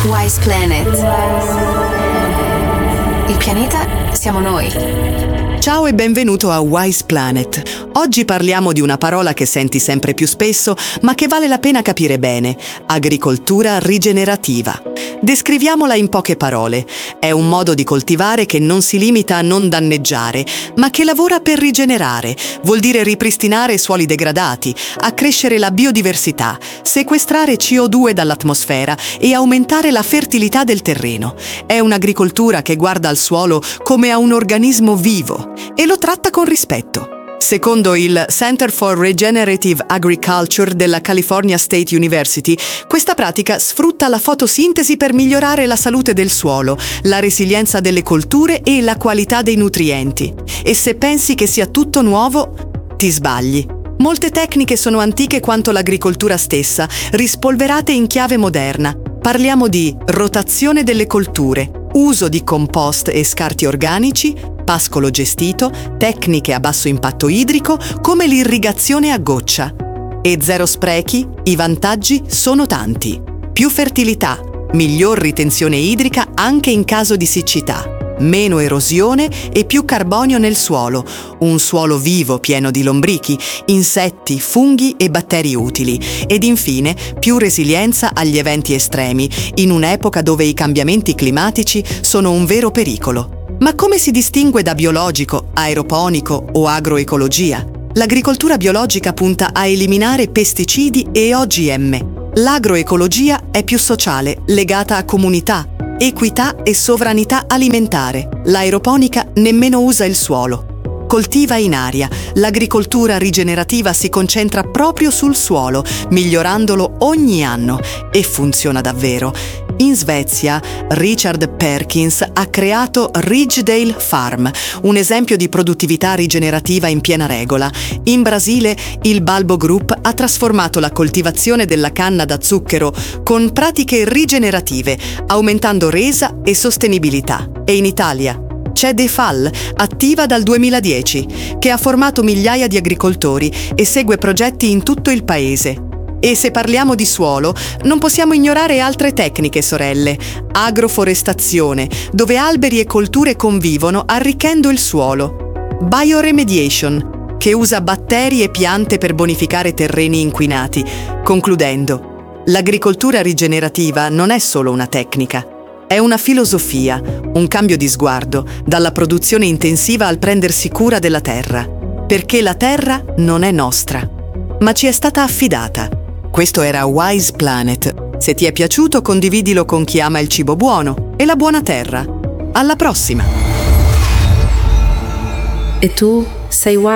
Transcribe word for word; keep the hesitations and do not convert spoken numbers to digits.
Wise Planet. Il pianeta siamo noi. Ciao e benvenuto a Wise Planet. Oggi parliamo di una parola che senti sempre più spesso, ma che vale la pena capire bene: agricoltura rigenerativa. Descriviamola in poche parole. È un modo di coltivare che non si limita a non danneggiare, ma che lavora per rigenerare. Vuol dire ripristinare suoli degradati, accrescere la biodiversità, sequestrare C O due dall'atmosfera e aumentare la fertilità del terreno. È un'agricoltura che guarda al suolo come a un organismo vivo e lo tratta con rispetto. Secondo il Center for Regenerative Agriculture della California State University, questa pratica sfrutta la fotosintesi per migliorare la salute del suolo, la resilienza delle colture e la qualità dei nutrienti. E se pensi che sia tutto nuovo, ti sbagli. Molte tecniche sono antiche quanto l'agricoltura stessa, rispolverate in chiave moderna. Parliamo di rotazione delle colture, uso di compost e scarti organici, pascolo gestito, tecniche a basso impatto idrico come l'irrigazione a goccia. E zero sprechi, i vantaggi sono tanti. Più fertilità, miglior ritenzione idrica anche in caso di siccità, meno erosione e più carbonio nel suolo, un suolo vivo pieno di lombrichi, insetti, funghi e batteri utili, ed infine più resilienza agli eventi estremi, in un'epoca dove i cambiamenti climatici sono un vero pericolo. Ma come si distingue da biologico, aeroponico o agroecologia? L'agricoltura biologica punta a eliminare pesticidi e O G M. L'agroecologia è più sociale, legata a comunità, equità e sovranità alimentare. L'aeroponica nemmeno usa il suolo. Coltiva in aria. L'agricoltura rigenerativa si concentra proprio sul suolo, migliorandolo ogni anno, e funziona davvero. In Svezia, Richard Perkins ha creato Ridgedale Farm, un esempio di produttività rigenerativa in piena regola. In Brasile, il Balbo Group ha trasformato la coltivazione della canna da zucchero con pratiche rigenerative, aumentando resa e sostenibilità. E in Italia c'è Defal, attiva dal duemiladieci, che ha formato migliaia di agricoltori e segue progetti in tutto il paese. E se parliamo di suolo, non possiamo ignorare altre tecniche sorelle. Agroforestazione, dove alberi e colture convivono arricchendo il suolo. Bioremediation, che usa batteri e piante per bonificare terreni inquinati. Concludendo, l'agricoltura rigenerativa non è solo una tecnica. È una filosofia, un cambio di sguardo, dalla produzione intensiva al prendersi cura della terra. Perché la terra non è nostra, ma ci è stata affidata. Questo era Wise Planet. Se ti è piaciuto, condividilo con chi ama il cibo buono e la buona terra. Alla prossima! E tu sei Wise?